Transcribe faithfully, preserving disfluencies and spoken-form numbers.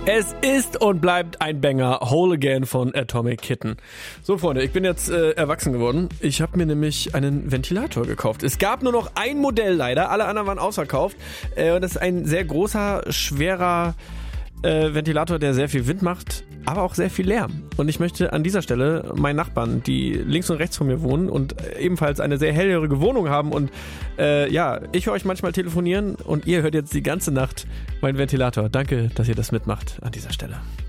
Es ist und bleibt ein Banger, Whole Again von Atomic Kitten. So, Freunde, ich bin jetzt äh, erwachsen geworden. Ich habe mir nämlich einen Ventilator gekauft. Es gab nur noch ein Modell leider, alle anderen waren ausverkauft. Äh, und das ist ein sehr großer, schwerer äh, Ventilator, der sehr viel Wind macht, aber auch sehr viel Lärm. Und ich möchte an dieser Stelle meinen Nachbarn, die links und rechts von mir wohnen und ebenfalls eine sehr hellhörige Wohnung haben und äh, ja, ich höre euch manchmal telefonieren und ihr hört jetzt die ganze Nacht meinen Ventilator. Danke, dass ihr das mitmacht an dieser Stelle.